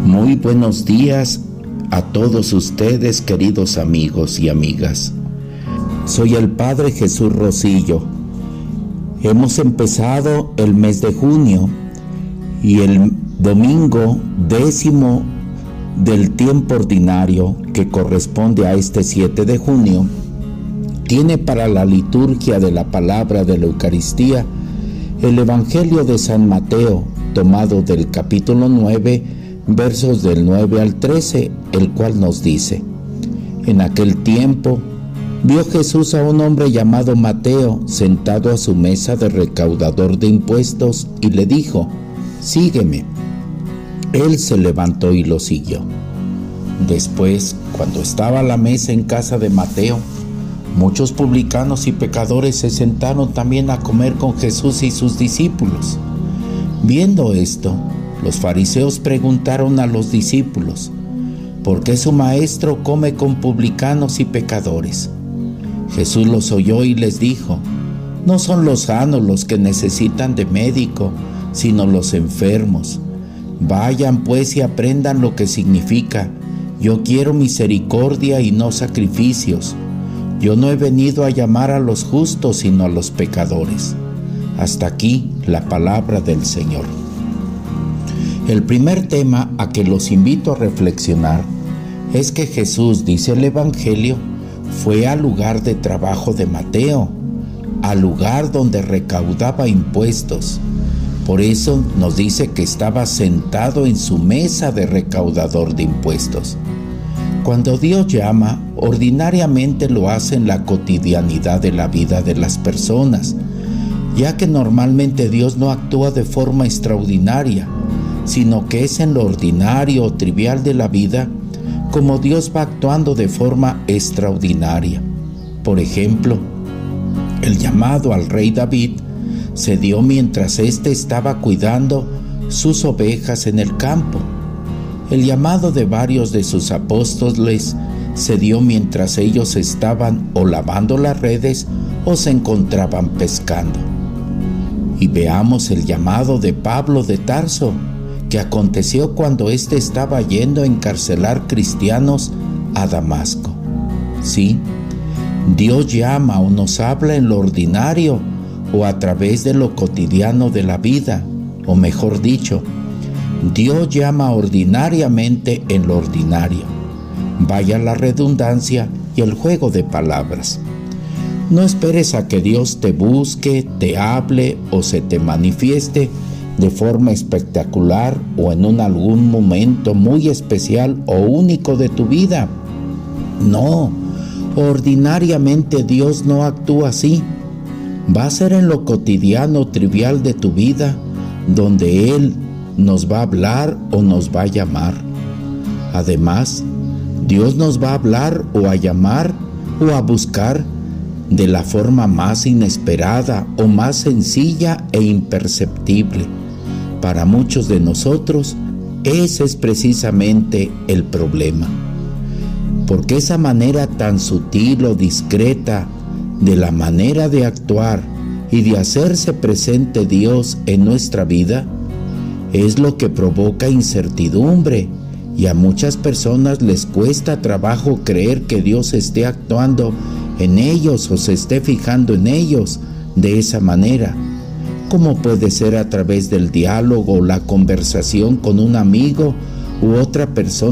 Muy buenos días a todos ustedes, queridos amigos y amigas. Soy el Padre Jesús Rosillo. Hemos empezado el mes de junio y el domingo 10º del tiempo ordinario, que corresponde a este 7 de junio, tiene para la liturgia de la palabra de la Eucaristía el Evangelio de San Mateo, tomado del capítulo 9, versos del 9 al 13, el cual nos dice: En aquel tiempo vio Jesús a un hombre llamado Mateo sentado a su mesa de recaudador de impuestos y le dijo: Sígueme. Él se levantó y lo siguió. Después, cuando estaba a la mesa en casa de Mateo, muchos publicanos y pecadores se sentaron también a comer con Jesús y sus discípulos. Viendo esto, los fariseos preguntaron a los discípulos: ¿por qué su maestro come con publicanos y pecadores? Jesús los oyó y les dijo: No son los sanos los que necesitan de médico, sino los enfermos. Vayan pues y aprendan lo que significa: yo quiero misericordia y no sacrificios. Yo no he venido a llamar a los justos, sino a los pecadores. Hasta aquí la palabra del Señor. El primer tema a que los invito a reflexionar es que Jesús, dice el Evangelio, fue al lugar de trabajo de Mateo, al lugar donde recaudaba impuestos. Por eso nos dice que estaba sentado en su mesa de recaudador de impuestos. Cuando Dios llama, ordinariamente lo hace en la cotidianidad de la vida de las personas, ya que normalmente Dios no actúa de forma extraordinaria, sino que es en lo ordinario o trivial de la vida como Dios va actuando de forma extraordinaria. Por ejemplo, el llamado al rey David se dio mientras éste estaba cuidando sus ovejas en el campo. El llamado de varios de sus apóstoles se dio mientras ellos estaban o lavando las redes o se encontraban pescando. Y veamos el llamado de Pablo de Tarso, que aconteció cuando éste estaba yendo a encarcelar cristianos a Damasco. Sí, Dios llama o nos habla en lo ordinario o a través de lo cotidiano de la vida, o mejor dicho, Dios llama ordinariamente en lo ordinario. Vaya la redundancia y el juego de palabras. No esperes a que Dios te busque, te hable o se te manifieste de forma espectacular o en algún momento muy especial o único de tu vida. No, ordinariamente Dios no actúa así. Va a ser en lo cotidiano trivial de tu vida donde Él nos va a hablar o nos va a llamar. Además, Dios nos va a hablar o a llamar o a buscar de la forma más inesperada o más sencilla e imperceptible. Para muchos de nosotros, ese es precisamente el problema. Porque esa manera tan sutil o discreta de la manera de actuar y de hacerse presente Dios en nuestra vida es lo que provoca incertidumbre, y a muchas personas les cuesta trabajo creer que Dios esté actuando en ellos o se esté fijando en ellos de esa manera, como puede ser a través del diálogo o la conversación con un amigo u otra persona